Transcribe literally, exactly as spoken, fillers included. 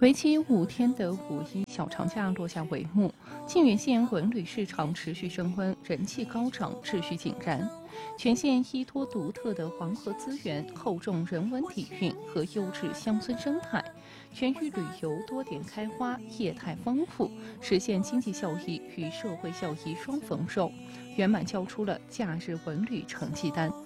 为期五天的五一小长假落下帷幕，沁源县文旅市场持续升温，人气高涨，秩序井然。全县依托独特的黄河资源、厚重人文底蕴和优质乡村生态，全域旅游多点开花，业态丰富，实现经济效益与社会效益双丰收，圆满交出了假日文旅成绩单。